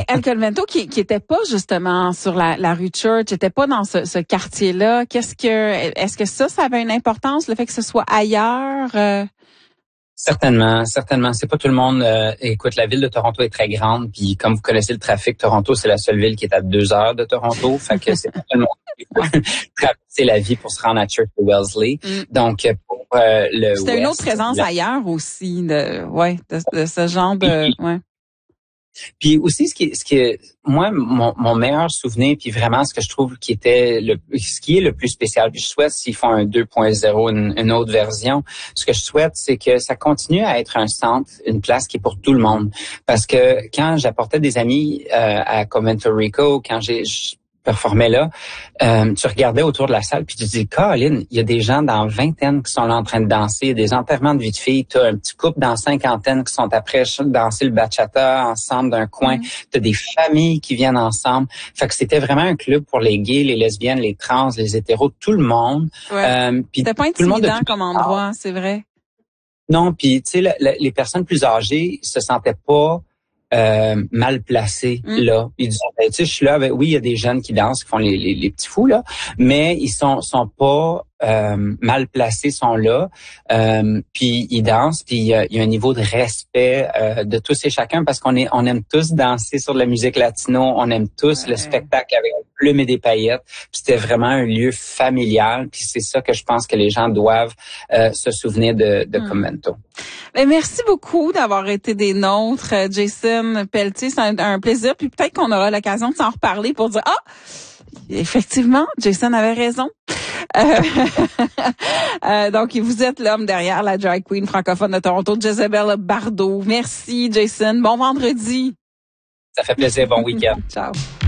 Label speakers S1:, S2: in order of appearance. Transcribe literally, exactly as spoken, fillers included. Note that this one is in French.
S1: El Convento qui qui était pas justement sur la, la rue Church, était pas dans ce, ce quartier-là. Qu'est-ce que est-ce que ça, ça avait une importance, le fait que ce soit ailleurs? Euh...
S2: Certainement, certainement. C'est pas tout le monde. Euh, écoute, la ville de Toronto est très grande, puis comme vous connaissez le trafic, Toronto, c'est la seule ville qui est à deux heures de Toronto. Fait que c'est pas tout le monde qui peut traverser la vie pour se rendre à Church de Wellesley. Mm. Donc, pour euh, le
S1: C'était une autre présence la... ailleurs aussi, de ouais, de, de ce genre de.
S2: Puis,
S1: ouais.
S2: Puis aussi, ce qui, ce qui, moi, mon, mon meilleur souvenir, puis vraiment ce que je trouve qui était le, ce qui est le plus spécial, puis je souhaite s'ils font un deux point zéro, une, une autre version, ce que je souhaite, c'est que ça continue à être un centre, une place qui est pour tout le monde. Parce que quand j'apportais des amis euh, à Convento Rico, quand j'ai performais là, euh, tu regardais autour de la salle puis tu te dis, Colin, il y a des gens dans vingtaine qui sont là en train de danser, il y a des enterrements de vie de filles, tu as un petit couple dans cinquantaine qui sont après danser le bachata ensemble d'un coin, mm. tu as des familles qui viennent ensemble. Fait que c'était vraiment un club pour les gays, les lesbiennes, les trans, les hétéros, tout le monde.
S1: Ouais. Euh, c'était pas intimidant comme endroit, c'est vrai.
S2: Non, puis tu sais, les personnes plus âgées se sentaient pas Euh, mal placé mm. là. Ils disent, ben, tu sais, je suis là avec, oui, il y a des jeunes qui dansent, qui font les, les, les petits fous là, mais ils sont sont pas euh, mal placés, sont là, euh, puis ils dansent, puis il y a, il y a un niveau de respect euh, de tous et chacun parce qu'on est, on aime tous danser sur de la musique latino, on aime tous ouais. le spectacle avec des plumes et des paillettes. Puis c'était vraiment un lieu familial, puis c'est ça que je pense que les gens doivent euh, se souvenir de, de mm. Convento.
S1: Ben, merci beaucoup d'avoir été des nôtres, Jason Pelletier. C'est un, un plaisir. Puis peut-être qu'on aura l'occasion de s'en reparler pour dire, ah, effectivement, Jason avait raison. Euh, euh, donc, vous êtes l'homme derrière la drag queen francophone de Toronto, Jezebel Bardot. Merci, Jason. Bon vendredi.
S2: Ça fait plaisir. Bon week-end.
S1: Ciao.